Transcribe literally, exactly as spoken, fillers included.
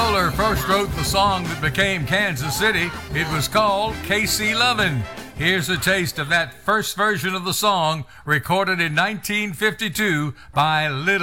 Stoller first wrote the song that became Kansas City, it was called K C Lovin'. Here's a taste of that first version of the song recorded in nineteen fifty-two by Little